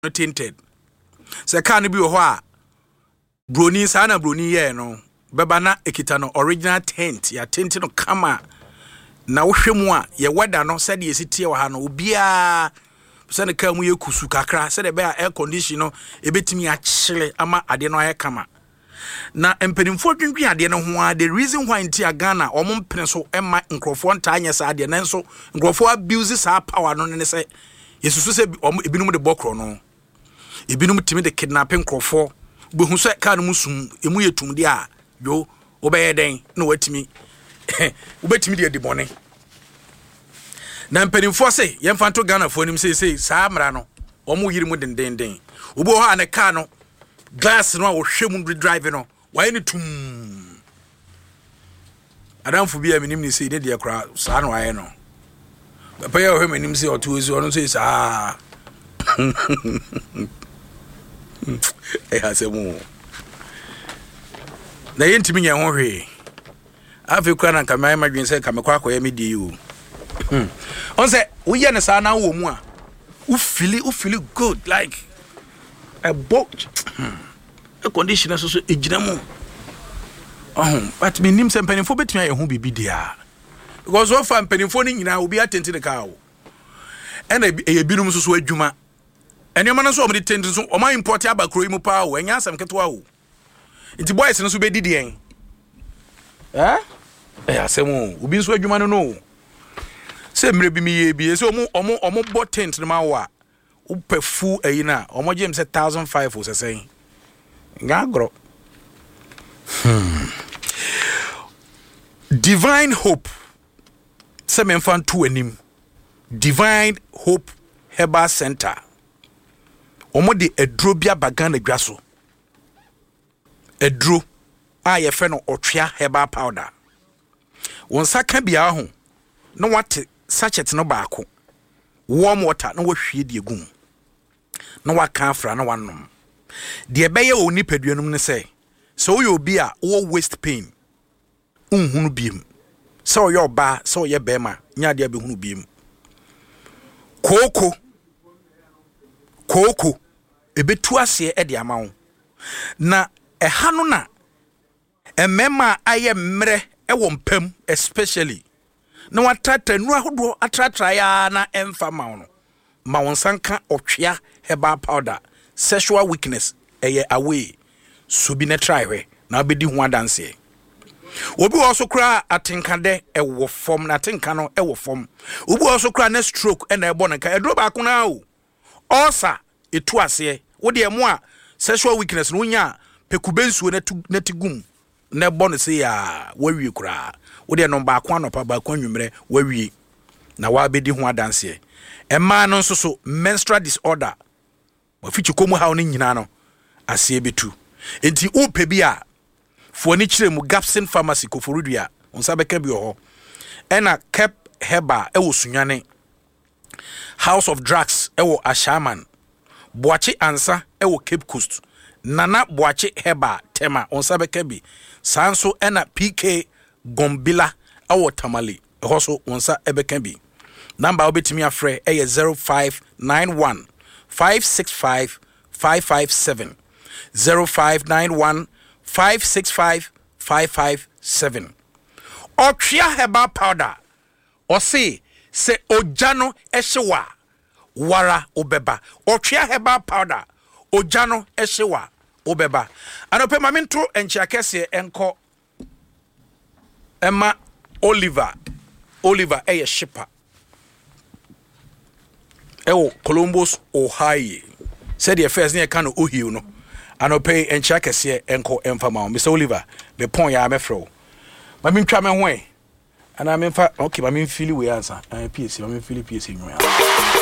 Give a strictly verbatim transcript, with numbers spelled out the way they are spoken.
tinted. Se car no bi ho a broni sa na broni ye no beba na ekita no original tint ya tint no kama na wohwemu a ye weather no se de esitie wa ha no obia se ne ka mu ye kusu kakra se de be air condition no ebetimi a chile ama ade no aye kama na empenimfo dwindwi ade no ho a the reason why ntia Ghana omom pene so ema nkrofo nta anya sa ade nanso nkrofo abuse sa power no ne se yesusu se ebinum de bokro no ebinum timi de kidnapping nkrofo behu se ka no musum emu yetum de a yo obeye den na watimi ubetimi de dibone na mpenimfo se yemfa to Ghana fo nim se se saa mra no omo yiri mu den den den obo ho ane ka no glass no a wo hwemu drive no why ni tum adam fo bia minim ni se de de kra saa no why no papa ya ho minim se otuozi ono se saa e ha se mu na yentimi nya ho hwe afi kwa na kamai madwin se kamekwa kwa ya medi o on say we ye ne saa na wo mu a u feel u feel good like a boat a condition so so ejina mu oh but me nim se mpanimfo betumi aye ho bibi dia because so far mpanimfo ni nyina obi atenti ne ka wo ena e binum so so adwuma enema no so omde tenti so o ma import abakro imu pa wo enya asem ketwa wo nti boys no so be didi en eh eh asem obi so adwuma no no se mre bi mi ye bi se omo omo omo bo tent no ma wo a upefu eyi na omo gem se one thousand five o se sen ngagro hmm Divine Hope se menfan to anim Divine Hope Herbal Center omo de edro bia bagan adwaso edro a ye fe no otwea herbal powder won saka bia ho no what sachet no baako warm water no wahwie de egum no waka afra no wanom de ebeye oni paduanum ne se so yo bi a wo waist pain unhunu biem so yo ba so ye bema nya de abehunu biem koko koko ebetu ase e de amawo na eha no na emema aye mre e wo mpam especially na watratra nu ahodo atratra ya na emfa ma wono ma wonsanka otwea herbal powder sexual weakness eye away so bi na try we na obedi ho adanse obi also kra atenkade e wo form na atenka no e wo form obi also kra na stroke e na ebo na ka edro ba ko na o osa etu ase wo de emo a sexual weakness no nya pekubensuo na tu na tigum na ebo no se ya wawie kra wo de no ba ko anopa ba ko nwumre wawie na wa bedi ho adanse e ma no nso so menstrual disorder wa fichi komu ha no nyina no ase betu enti upe bi a foni kire mu Gapsin Pharmacy Koforudua onsa beka bi ho ena Kep Heba e wo sunwane House of Drugs e wo Ashaman Boachi Ansa e wo Cape Coast Nana Boachi Heba Tema onsa beka bi sanso ena P K Gombila e wo Tamale e hoso onsa ebeka bi number obetimi afre e zero five nine one five six five five five seven zero five nine one five six five five five seven Otria herbal powder or say se ojano eshewa wara obeba Otria herbal powder ojano eshewa obeba anope maminto enchi akese enko Emma Oliver Oliver eye shipper ewo Columbus Ohio said the first near can ohio no anope enchi akese enko emfama Mister Oliver me pon ya mefro mami ntwa me ho e ana me fa okay mami feel we answer P S C mami feel P S C nwa